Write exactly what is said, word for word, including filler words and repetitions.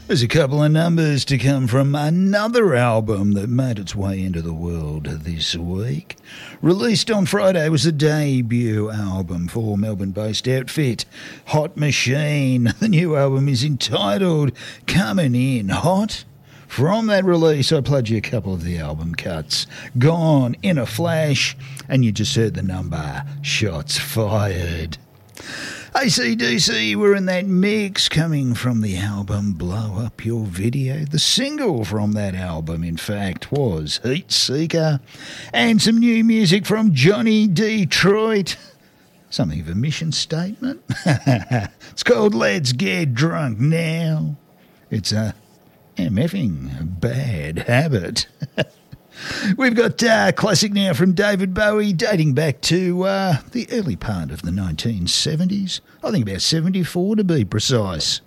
There's a couple of numbers to come from another album that made its way into the world this week. Released on Friday was the debut album for Melbourne-based outfit Hot Machine. The new album is entitled Coming In Hot. From that release, I played you a couple of the album cuts. Gone in a Flash, and you just heard the number Shots Fired. A C D C were in that mix, coming from the album Blow Up Your Video. The single from that album, in fact, was Heat Seeker. And some new music from Johnny Detroit. Something of a mission statement. It's called Let's Get Drunk Now. It's a MFing bad habit. We've got uh, classic now from David Bowie, dating back to uh, the early part of the nineteen seventies. I think about seventy-four to be precise.